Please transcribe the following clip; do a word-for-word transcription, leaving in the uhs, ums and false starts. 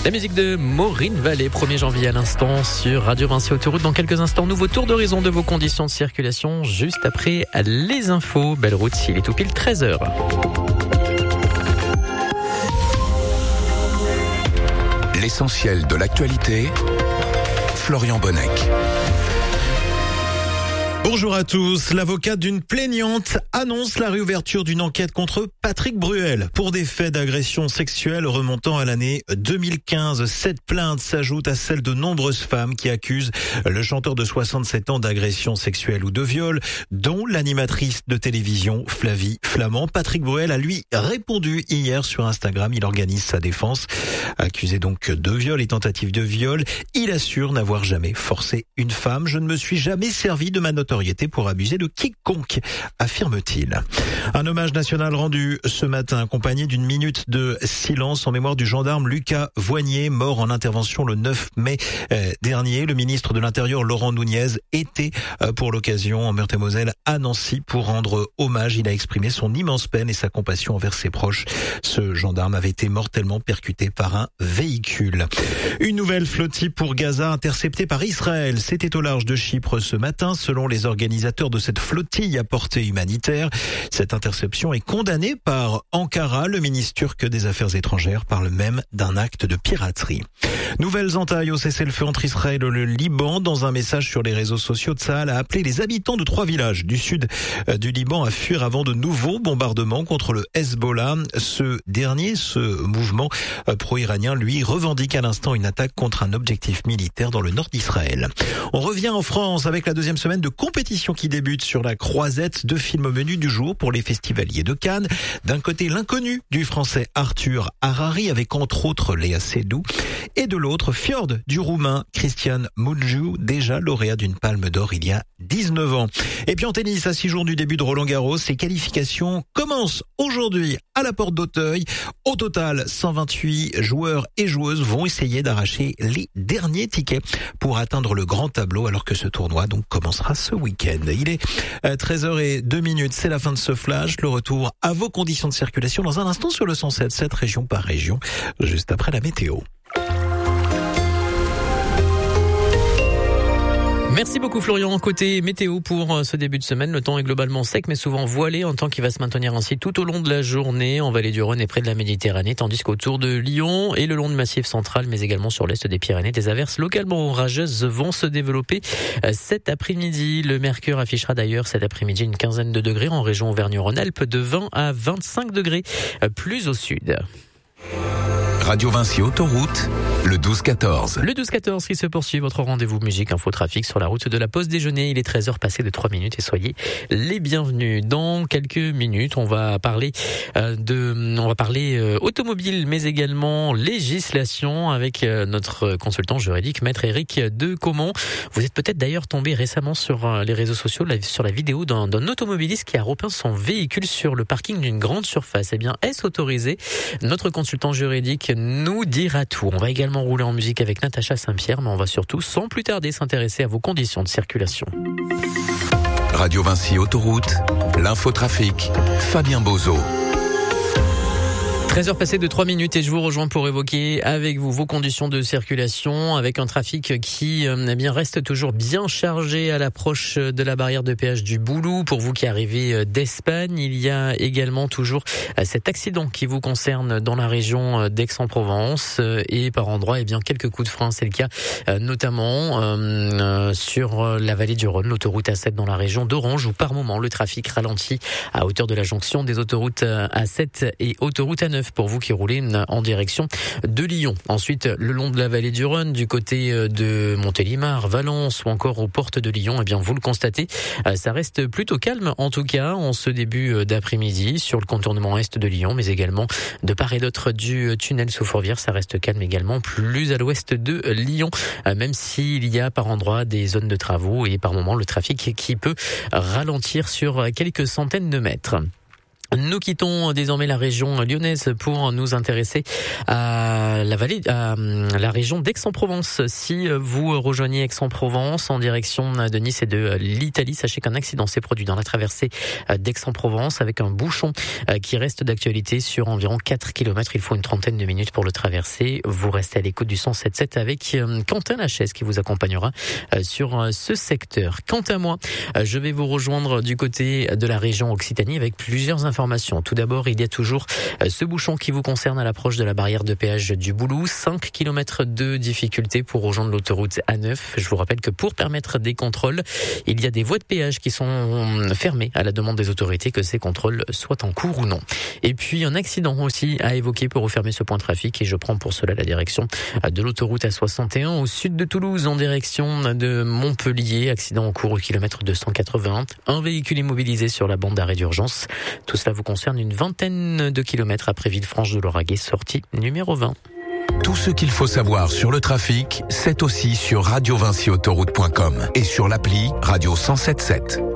La musique de Maureen Vallée, premier janvier à l'instant sur Radio Vinci Autoroute. Dans quelques instants, nouveau tour d'horizon de vos conditions de circulation juste après les infos. Belle route, il est tout pile treize heures. L'essentiel de l'actualité, Florian Bonnec. Bonjour à tous. L'avocat d'une plaignante annonce la réouverture d'une enquête contre Patrick Bruel pour des faits d'agression sexuelle remontant à l'année deux mille quinze. Cette plainte s'ajoute à celle de nombreuses femmes qui accusent le chanteur de soixante-sept ans d'agression sexuelle ou de viol, dont l'animatrice de télévision Flavie Flament. Patrick Bruel a lui répondu hier sur Instagram. Il organise sa défense. Accusé donc de viol et tentative de viol, il assure n'avoir jamais forcé une femme. Je ne me suis jamais servi de ma notoriété pour abuser de quiconque, affirme-t-il. Un hommage national rendu ce matin accompagné d'une minute de silence en mémoire du gendarme Lucas Voignier, mort en intervention le neuf mai dernier. Le ministre de l'Intérieur Laurent Nunez était pour l'occasion en Meurthe-et-Moselle à Nancy pour rendre hommage. Il a exprimé son immense peine et sa compassion envers ses proches. Ce gendarme avait été mortellement percuté par un véhicule. Une nouvelle flottille pour Gaza interceptée par Israël. C'était au large de Chypre ce matin, selon les organisateurs de cette flottille à portée humanitaire. Cette interception est condamnée par Ankara. Le ministre turc des Affaires étrangères parle même d'un acte de piraterie. Nouvelles entailles au cessez-le-feu entre Israël et le Liban. Dans un message sur les réseaux sociaux, Tsahal a appelé les habitants de trois villages du sud du Liban à fuir avant de nouveaux bombardements contre le Hezbollah. Ce dernier, ce mouvement pro-iranien, lui, revendique à l'instant une attaque contre un objectif militaire dans le nord d'Israël. On revient en France avec la deuxième semaine de compétition qui débute sur la croisette. Deux films au menu du jour pour les festivaliers de Cannes. D'un côté, l'inconnu du français Arthur Harari avec entre autres Léa Seydoux. Et de l'autre, Fjord du roumain Cristian Mungiu, déjà lauréat d'une palme d'or il y a dix-neuf ans. Et puis en tennis, à six jours du début de Roland Garros, ces qualifications commencent aujourd'hui à la porte d'Auteuil. Au total, cent vingt-huit joueurs et joueuses vont essayer d'arracher les derniers tickets pour atteindre le grand tableau alors que ce tournoi donc commencera ce week-end. Il est treize heures zéro deux, c'est la fin de ce flash. Le retour à vos conditions de circulation dans un instant sur le cent sept, sept région par région, juste après la météo. Merci beaucoup Florian. Côté météo pour ce début de semaine, le temps est globalement sec mais souvent voilé, un temps qui va se maintenir ainsi tout au long de la journée en vallée du Rhône et près de la Méditerranée, tandis qu'autour de Lyon et le long du massif central mais également sur l'est des Pyrénées, des averses localement orageuses vont se développer cet après-midi. Le mercure affichera d'ailleurs cet après-midi une quinzaine de degrés en région Auvergne-Rhône-Alpes, de vingt à vingt-cinq degrés plus au sud. Radio Vinci Autoroute, le douze quatorze. Le douze quatorze qui se poursuit, votre rendez-vous musique info trafic sur la route de la pause déjeuner. Il est treize heures passées de trois minutes et soyez les bienvenus. Dans quelques minutes, on va parler euh, de, on va parler euh, automobile, mais également législation avec euh, notre consultant juridique, maître Éric de Caumont. Vous êtes peut-être d'ailleurs tombé récemment sur euh, les réseaux sociaux, la, sur la vidéo d'un, d'un automobiliste qui a repeint son véhicule sur le parking d'une grande surface. Eh bien, est-ce autorisé? Notre consultant juridique nous dira tout. On va également rouler en musique avec Natacha Saint-Pierre, mais on va surtout, sans plus tarder, s'intéresser à vos conditions de circulation. Radio Vinci Autoroute, l'infotrafic, Fabien Bozo. treize heures passées de trois minutes et je vous rejoins pour évoquer avec vous vos conditions de circulation avec un trafic qui eh bien reste toujours bien chargé à l'approche de la barrière de péage du Boulou. Pour vous qui arrivez d'Espagne, il y a également toujours cet accident qui vous concerne dans la région d'Aix-en-Provence et par endroits, eh bien quelques coups de frein. C'est le cas notamment euh, sur la vallée du Rhône, l'autoroute A sept dans la région d'Orange où par moment le trafic ralentit à hauteur de la jonction des autoroutes A sept et autoroute A neuf. Pour vous qui roulez en direction de Lyon. Ensuite, le long de la vallée du Rhône, du côté de Montélimar, Valence ou encore aux portes de Lyon, eh bien vous le constatez, ça reste plutôt calme en tout cas en ce début d'après-midi sur le contournement est de Lyon, mais également de part et d'autre du tunnel sous Fourvière, ça reste calme également plus à l'ouest de Lyon, même s'il y a par endroits des zones de travaux et par moments le trafic qui peut ralentir sur quelques centaines de mètres. Nous quittons désormais la région lyonnaise pour nous intéresser à la vallée, à la région d'Aix-en-Provence. Si vous rejoignez Aix-en-Provence en direction de Nice et de l'Italie, sachez qu'un accident s'est produit dans la traversée d'Aix-en-Provence avec un bouchon qui reste d'actualité sur environ quatre kilomètres. Il faut une trentaine de minutes pour le traverser. Vous restez à l'écoute du cent sept sept avec Quentin Lachaise qui vous accompagnera sur ce secteur. Quant à moi, je vais vous rejoindre du côté de la région Occitanie avec plusieurs informations. Tout d'abord, il y a toujours ce bouchon qui vous concerne à l'approche de la barrière de péage du Boulou. cinq kilomètres de difficulté pour rejoindre l'autoroute A neuf. Je vous rappelle que pour permettre des contrôles, il y a des voies de péage qui sont fermées à la demande des autorités, que ces contrôles soient en cours ou non. Et puis un accident aussi à évoquer pour refermer ce point de trafic, et je prends pour cela la direction de l'autoroute A soixante et un au sud de Toulouse en direction de Montpellier. Accident en cours au kilomètre deux cent quatre-vingt-un. Un véhicule immobilisé sur la bande d'arrêt d'urgence. Tout cela vous concerne une vingtaine de kilomètres après Villefranche de Lauragais, sortie numéro vingt. Tout ce qu'il faut savoir sur le trafic, c'est aussi sur radio vinci autoroute point com et sur l'appli Radio cent sept sept.